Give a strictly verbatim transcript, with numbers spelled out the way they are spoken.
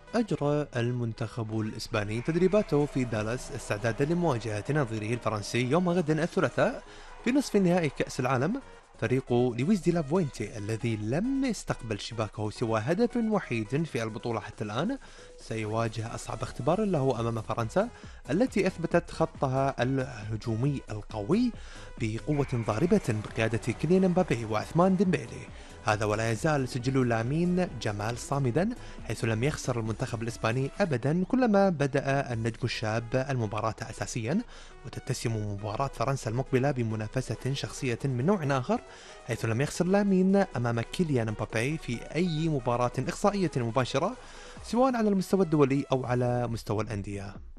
أجرى المنتخب الإسباني تدريباته في دالاس استعدادا لمواجهة نظيره الفرنسي يوم غد الثلاثاء في نصف نهائي كأس العالم. فريق لويس دي لافوينتي الذي لم يستقبل شباكه سوى هدف وحيد في البطولة حتى الآن سيواجه أصعب اختبار له أمام فرنسا التي أثبتت خطها الهجومي القوي بقوة ضاربة بقيادة كيليان مبابي وعثمان ديمبيلي. هذا ولا يزال سجل لامين جمال صامدا، حيث لم يخسر المنتخب الإسباني أبدا كلما بدأ النجم الشاب المباراة أساسيا. وتتسم مباراة فرنسا المقبلة بمنافسة شخصية من نوع آخر، حيث لم يخسر لامين أمام كيليان مبابي في أي مباراة إقصائية مباشرة سواء على المستوى الدولي أو على مستوى الأندية.